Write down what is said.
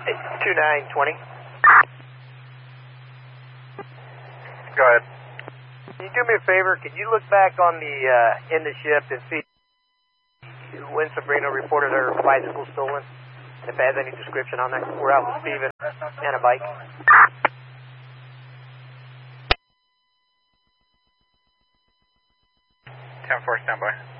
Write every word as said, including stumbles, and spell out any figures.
two nine twenty. Go ahead. Can you do me a favor? Could you look back on the uh, end of shift and see when Sabrina reported her bicycle stolen? And if it has any description on there? We're out with Steven and a bike. ten four, standby.